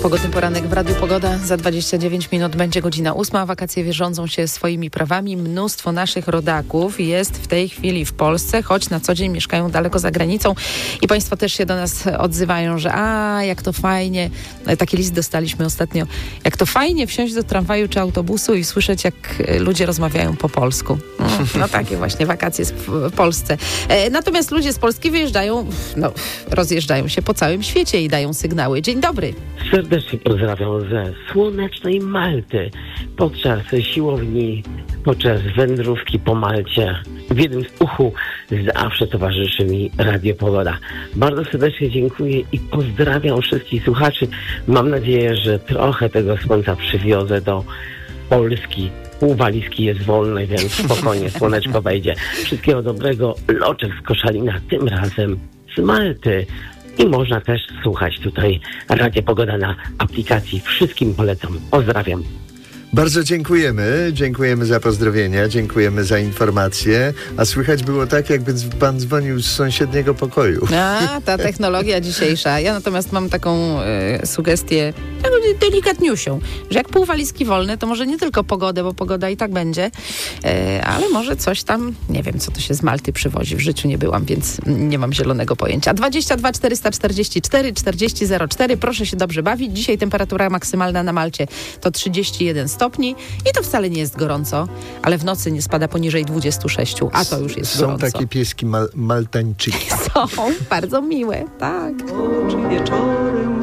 Pogodny poranek w Radiu Pogoda. Za 29 minut będzie godzina 8. Wakacje rządzą się swoimi prawami. Mnóstwo naszych rodaków jest w tej chwili w Polsce, choć na co dzień mieszkają daleko za granicą. I Państwo też się do nas odzywają, że jak to fajnie. Taki list dostaliśmy ostatnio. Jak to fajnie wsiąść do tramwaju czy autobusu i słyszeć, jak ludzie rozmawiają po polsku. No takie właśnie wakacje w Polsce. Natomiast ludzie z Polski wyjeżdżają, rozjeżdżają się po całym świecie i dają sygnały. Dzień dobry. Serdecznie pozdrawiam ze słonecznej Malty. Podczas siłowni, podczas wędrówki po Malcie. W jednym uchu zawsze towarzyszy mi Radio Pogoda. Bardzo serdecznie dziękuję i pozdrawiam wszystkich słuchaczy. Mam nadzieję, że trochę tego słońca przywiozę do Polski. Pół walizki jest wolne, więc spokojnie słoneczko wejdzie. Wszystkiego dobrego. Loczek z Koszalina, tym razem z Malty. I można też słuchać tutaj Radio Pogoda na aplikacji. Wszystkim polecam. Pozdrawiam. Bardzo dziękujemy. Dziękujemy za pozdrowienia, dziękujemy za informacje. A słychać było tak, jakby pan dzwonił z sąsiedniego pokoju. Ta technologia dzisiejsza. Ja natomiast mam taką sugestię delikatniusią, że jak pół walizki wolne, to może nie tylko pogodę, bo pogoda i tak będzie, ale może coś tam, nie wiem, co to się z Malty przywozi. W życiu nie byłam, więc nie mam zielonego pojęcia. 22 444 40 04. Proszę się dobrze bawić. Dzisiaj temperatura maksymalna na Malcie to 31 stopni i to wcale nie jest gorąco, ale w nocy nie spada poniżej 26, a to już jest gorąco. Są takie pieski maltańczyki. Są bardzo miłe, tak. Wieczorem